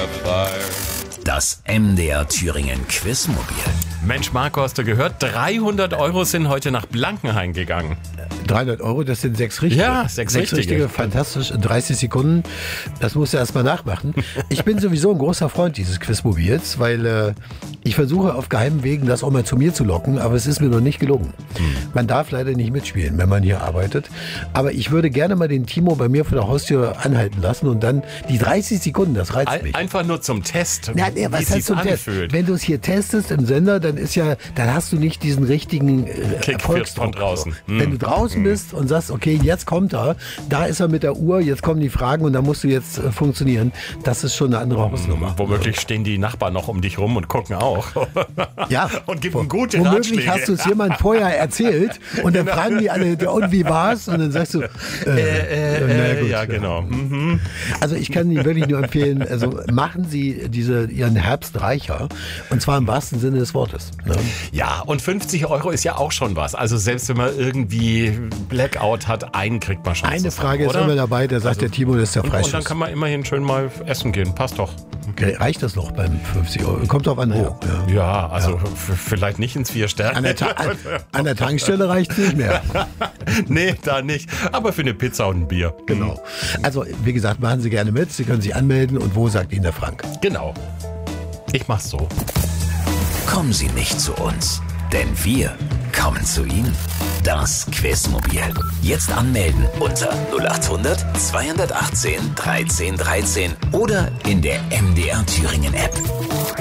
a fire. Das MDR Thüringen Quizmobil. Mensch, Marco, hast du gehört? 300 € sind heute nach Blankenhain gegangen. 300 €, das sind 6 richtige. Ja, sechs richtige. Fantastisch. In 30 Sekunden. Das musst du erst mal nachmachen. Ich bin sowieso ein großer Freund dieses Quizmobils, weil ich versuche auf geheimen Wegen das auch mal zu mir zu locken, aber es ist mir noch nicht gelungen. Man darf leider nicht mitspielen, wenn man hier arbeitet. Aber ich würde gerne mal den Timo bei mir vor der Haustür anhalten lassen und dann die 30 Sekunden, das reizt mich. Einfach nur zum Test, Was wie heißt sich's zum Test? anfühlt. Wenn du es hier testest im Sender, dann hast du nicht diesen richtigen Kick Erfolgsdruck. von draußen. Wenn du draußen bist und sagst, okay, jetzt kommt er, da ist er mit der Uhr, jetzt kommen die Fragen und da musst du jetzt funktionieren, das ist schon eine andere Hausnummer. Womöglich stehen die Nachbarn noch um dich rum und gucken auch. Ja, und geben gute womöglich Ratschläge. hast du es jemand vorher erzählt und dann fragen die alle, und wie war's? Und dann sagst du, na gut, ja, genau. Mhm. Also ich kann Ihnen wirklich nur empfehlen, also machen Sie Ihren Herbst reicher und zwar im wahrsten Sinne des Wortes. Ne? Ja, und 50 € ist ja auch schon was. Also selbst wenn man irgendwie Blackout hat, einen kriegt man schon Eine zusammen, Frage ist oder? immer dabei, da sagt der Timo, das ist der Und dann Freischuss. kann man immerhin schön mal essen gehen. Passt doch. Okay, reicht das noch beim 50 €? Kommt drauf an. Ja. Ja, also vielleicht nicht ins 4 Sterne. An der Tankstelle reicht es nicht mehr. Nee, da nicht. Aber für eine Pizza und ein Bier. Genau. Also, wie gesagt, machen Sie gerne mit. Sie können sich anmelden. Und wo, sagt Ihnen der Frank? Genau. Ich mach's so. Kommen Sie nicht zu uns, denn wir kommen zu Ihnen. Das Quizmobil. Jetzt anmelden unter 0800 218 13 13 oder in der MDR Thüringen App.